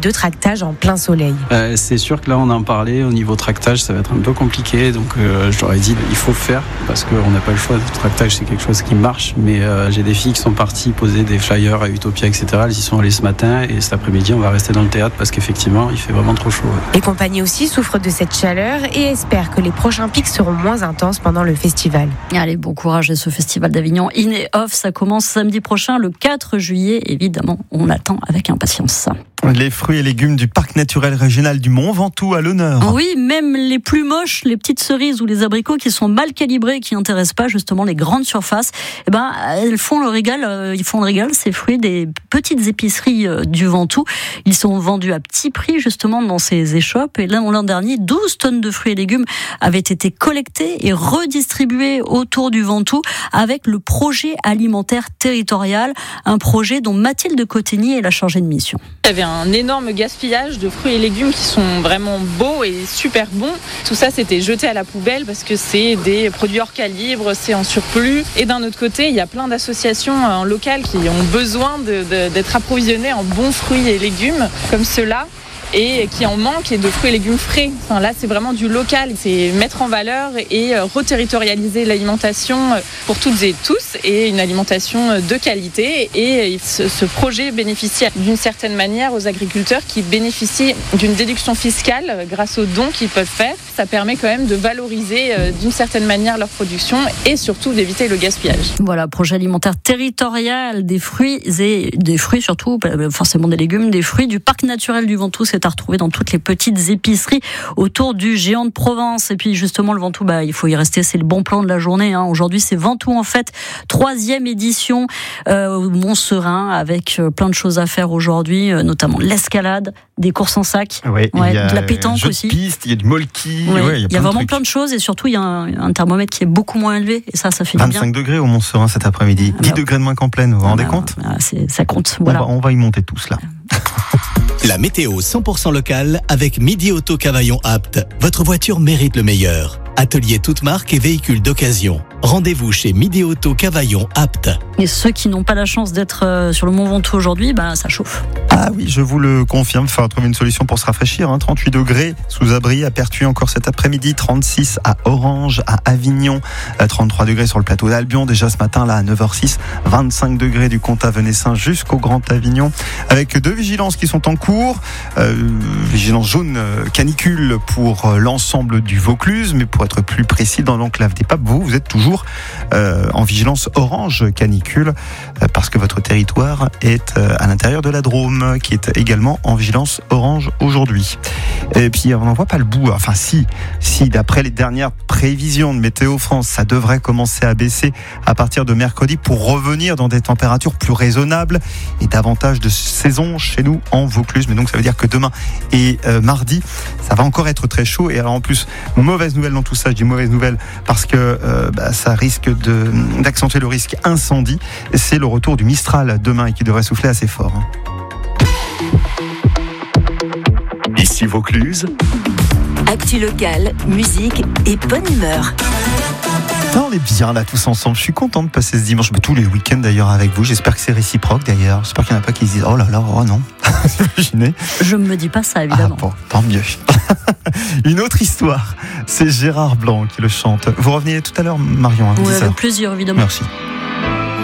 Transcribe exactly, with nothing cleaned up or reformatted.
de tractage en plein soleil. Euh, c'est sûr que là on en parlait, au niveau tractage ça va être un peu compliqué, donc euh, je leur ai dit il faut faire parce qu'on n'a pas le choix. Le tractage c'est quelque chose qui marche, mais euh, j'ai des filles qui sont parties poser des flyers à Utopia, et cetera. Elles y sont allées ce matin et cet après-midi on va rester dans le théâtre parce qu'effectivement il fait vraiment trop chaud. Ouais. Les compagnies aussi souffrent de cette chaleur et espèrent que les prochains pics seront moins intenses pendant le festival. Allez, bon courage à ce festival d'Avignon in et off, ça commence samedi prochain, le quatre juillet, évidemment, on attend avec impatience. Les fruits et légumes du parc naturel régional du Mont Ventoux à l'honneur. Oui, même les plus moches, les petites cerises ou les abricots qui sont mal calibrés, qui n'intéressent pas justement les grandes surfaces, eh ben, elles font le régal, ils font le régal, ces fruits des petites épiceries du Ventoux. Ils sont vendus à petit prix justement dans ces échoppes. Et là, l'an dernier, douze tonnes de fruits et légumes avaient été collectées et redistribuées autour du Ventoux avec le projet alimentaire territorial, un projet dont Mathilde Cotigny est la chargée de mission. Il y avait un énorme gaspillage de fruits et légumes qui sont vraiment beaux et super bons. Tout ça, c'était jeté à la poubelle parce que c'est des produits hors calibre, c'est en surplus. Et d'un autre côté, il y a plein d'associations locales qui ont besoin de, de, d'être approvisionnées en bons fruits et légumes comme ceux-là, et qui en manquent, et de fruits et légumes frais. Enfin, là, c'est vraiment du local. C'est mettre en valeur et reterritorialiser l'alimentation pour toutes et tous, et une alimentation de qualité. Et ce, ce projet bénéficie d'une certaine manière aux agriculteurs qui bénéficient d'une déduction fiscale grâce aux dons qu'ils peuvent faire. Ça permet quand même de valoriser d'une certaine manière leur production et surtout d'éviter le gaspillage. Voilà, projet alimentaire territorial des fruits et des fruits surtout, forcément des légumes, des fruits du parc naturel du Ventoux. C'est à retrouver dans toutes les petites épiceries autour du Géant de Provence. Et puis justement le Ventoux, bah, il faut y rester, c'est le bon plan de la journée, hein. Aujourd'hui c'est Ventoux en fait, troisième édition euh, au Montserein, avec euh, plein de choses à faire aujourd'hui, euh, notamment l'escalade, des courses en sac, ouais, ouais, y a de la pétanque jeu aussi. De piste, il y a du molki, ouais, ouais, il y a, il y a plein vraiment de plein de choses, et surtout il y a un, un thermomètre qui est beaucoup moins élevé, et ça, ça fait du bien. vingt-cinq degrés au Montserein cet après-midi, ah, dix bah, degrés de moins qu'en pleine, vous vous ah, rendez bah, compte bah, c'est, ça compte, voilà. On va, on va y monter tous là. La météo cent pour cent locale avec Midi Auto Cavaillon Apt. Votre voiture mérite le meilleur. Atelier toute marque et véhicules d'occasion. Rendez-vous chez Midi Auto Cavaillon Apt. Et ceux qui n'ont pas la chance d'être sur le Mont Ventoux aujourd'hui, bah, ça chauffe. Ah oui, je vous le confirme, il faudra trouver une solution pour se rafraîchir. Hein. trente-huit degrés sous abri à Pertuis encore cet après-midi, trente-six à Orange, à Avignon, trente-trois degrés sur le plateau d'Albion. Déjà ce matin, là à neuf heures six, vingt-cinq degrés du Comte-à-Venessin jusqu'au Grand Avignon, avec deux vigilances qui sont en cours. Euh, vigilance jaune canicule pour l'ensemble du Vaucluse, mais pour être plus précis, dans l'enclave des Papes, vous, vous êtes toujours euh, en vigilance orange canicule, euh, parce que votre territoire est euh, à l'intérieur de la Drôme, qui est également en vigilance orange aujourd'hui. Et puis on n'en voit pas le bout. Enfin si, si d'après les dernières prévisions de Météo France, ça devrait commencer à baisser à partir de mercredi pour revenir dans des températures plus raisonnables et davantage de saison chez nous en Vaucluse. Mais donc ça veut dire que demain et euh, mardi, ça va encore être très chaud. Et alors en plus, mauvaise nouvelle dans tout ça, je dis mauvaise nouvelle parce que euh, bah, ça risque de, d'accentuer le risque incendie. C'est le retour du Mistral demain et qui devrait souffler assez fort. Hein. Ici Vaucluse. Actu locale, musique et bonne humeur. On est bien là tous ensemble. Je suis content de passer ce dimanche, tous les week-ends d'ailleurs avec vous. J'espère que c'est réciproque d'ailleurs. J'espère qu'il n'y en a pas qui se disent oh là là, oh non. Imaginez. Je ne me dis pas ça évidemment. Ah bon, tant mieux. Une autre histoire, c'est Gérard Blanc qui le chante. Vous reveniez tout à l'heure, Marion. Hein, oui, avec plaisir évidemment. Merci.